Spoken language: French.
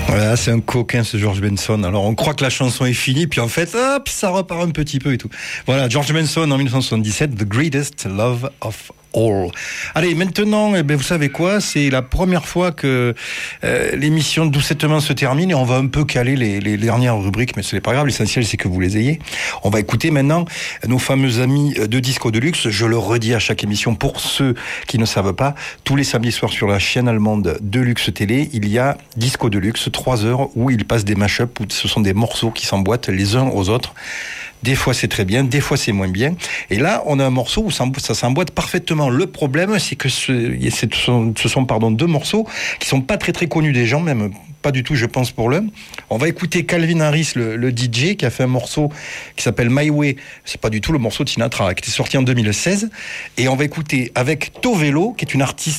Voilà, c'est un coquin ce George Benson. Alors on croit que la chanson est finie, puis en fait, hop, ça repart un petit peu et tout. Voilà, George Benson en 1977, The Greatest Love of All. Allez, maintenant, vous savez quoi, c'est la première fois que l'émission Doucettement se termine et on va un peu caler les dernières rubriques, mais ce n'est pas grave, l'essentiel c'est que vous les ayez. On va écouter maintenant nos fameux amis de Disco Deluxe. Je le redis à chaque émission pour ceux qui ne savent pas, tous les samedis soirs sur la chaîne allemande Deluxe Télé, il y a Disco Deluxe, 3 heures où ils passent des mash-ups, où ce sont des morceaux qui s'emboîtent les uns aux autres. Des fois c'est très bien, des fois c'est moins bien. Et là, on a un morceau où ça s'emboîte parfaitement. Le problème, c'est que ce sont 2 morceaux qui sont pas très très connus des gens, même pas du tout, je pense, pour l'un. On va écouter Calvin Harris, le DJ, qui a fait un morceau qui s'appelle My Way. C'est pas du tout le morceau de Sinatra, qui était sorti en 2016. Et on va écouter avec Tovelo, qui est une artiste